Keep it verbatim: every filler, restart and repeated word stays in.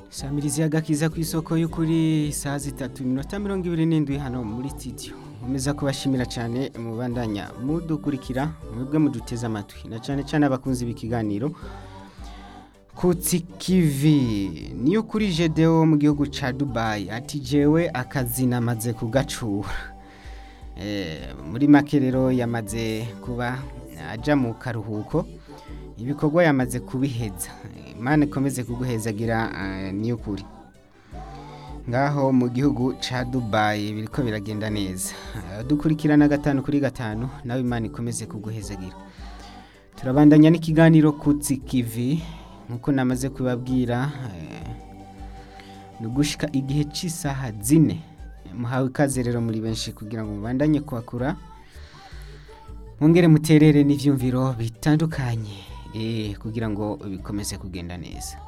Samirizi y'agakiza ku isoko y'ukuri saa zitatu iminota mirongo ibiri n'indwi hano muri studio. Nkomeza kubashimira cyane mubandanya mudukurikira mwebwe muduteze amatwi na cyane cyane abakunzi b'ikiganiro Kutsi Kivi. Niyo kuri Jedeo mu gihugu ca Dubai ati jewe akazi namaze kugacura. Eh muri make rero yamaze kuba aja mu karuhuko. Ibikorwa yamaze kubiheza. Imana ikomeze kuguhezagira uh, niyo kuri. Ngaho mu gihugu ca Dubai biriko biragenda neza. Uh, dukurikirana gatanu kuri gatanu nawe Imana ikomeze kuguhezagira. Turabandanya n'ikiganiro Kutsi Kivi nkuko namaze kubabwira uh, nugushika igihe c'isaha zine. Muhawe ikaze rero muri benshi kugira ngo mubandanye kwakura. Mungere muterere n'ivyumviro bitandukanye. Eh kugira ngo bikomeze kugenda neza.